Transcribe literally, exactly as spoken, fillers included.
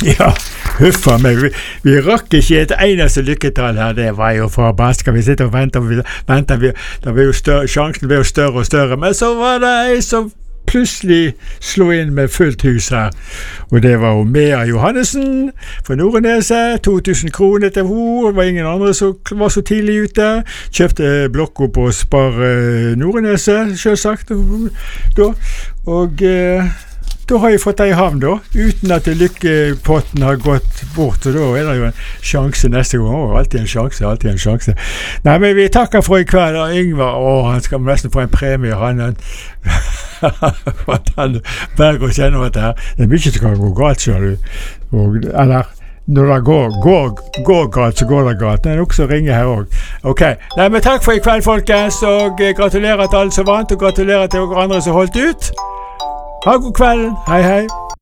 Ja, huffa meg. Vi, vi rakk ikke et eneste lykketall her. Det var jo forbaska. Vi sitter og venter, vi, venter vi, da var jo større, sjansen ble jo større og større. Men så var det ei som plutselig slo inn med fullt hus her. Og det var jo Mea Johannessen fra Nordneset. to tusen kroner til henne. Det var ingen andre som var så tidlig ute. Kjøpte blokk på Spar Nordneset, selvsagt. Da. Og eh, da har jeg fått det i havn, da. Uten at lykkepotten har gått bort. Og da er det jo en sjanse neste gang. Å, alltid en sjanse, alltid en sjanse. Nei, men vi takker for i kveld. Yngvar, å, han skal nesten få en premie. Han er at han berger å kjenne dette her. Det er mye som kan gå galt, ser du. Og, eller, når det går, går, går galt, så går det galt. Det er noe som ringer her også. Ok, nei, men takk for i kveld, folkens, og gratulerer til alle som vant, og gratulerer til dere andre som holdt ut. Ha god kveld. Hei, hei.